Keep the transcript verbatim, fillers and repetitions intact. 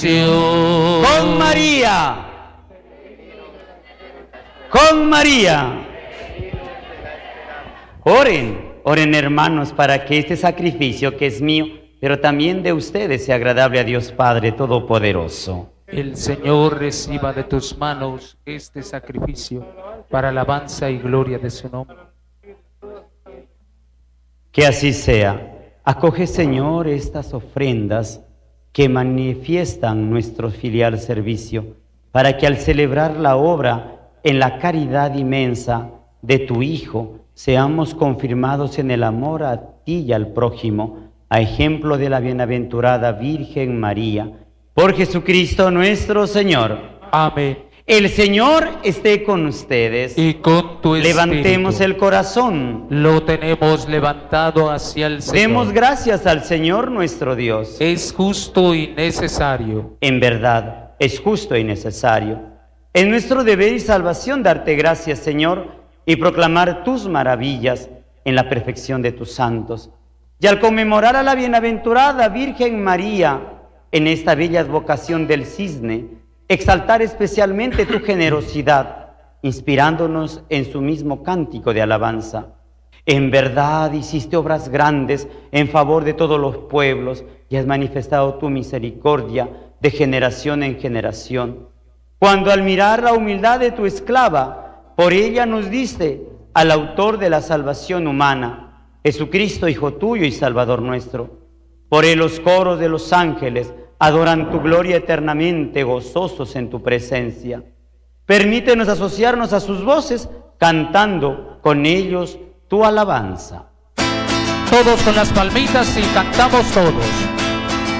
Con María, con María. Oren, oren hermanos, para que este sacrificio que es mío, pero también de ustedes, sea agradable a Dios Padre Todopoderoso. El Señor reciba de tus manos este sacrificio para alabanza y gloria de su nombre. Que así sea. Acoge, Señor, estas ofrendas que manifiestan nuestro filial servicio, para que al celebrar la obra en la caridad inmensa de tu Hijo, seamos confirmados en el amor a ti y al prójimo, a ejemplo de la bienaventurada Virgen María. Por Jesucristo nuestro Señor. Amén. El Señor esté con ustedes. Y con tu espíritu. Levantemos el corazón. Lo tenemos levantado hacia el Señor. Demos gracias al Señor nuestro Dios. Es justo y necesario. En verdad, es justo y necesario. Es nuestro deber y salvación darte gracias, Señor, y proclamar tus maravillas en la perfección de tus santos. Y al conmemorar a la bienaventurada Virgen María en esta bella advocación del cisne, exaltar especialmente tu generosidad, inspirándonos en su mismo cántico de alabanza. En verdad hiciste obras grandes en favor de todos los pueblos y has manifestado tu misericordia de generación en generación. Cuando al mirar la humildad de tu esclava, por ella nos diste al autor de la salvación humana, Jesucristo, Hijo tuyo y Salvador nuestro. Por él los coros de los ángeles adoran tu gloria eternamente, gozosos en tu presencia. Permítenos asociarnos a sus voces, cantando con ellos tu alabanza. Todos con las palmitas y cantamos todos.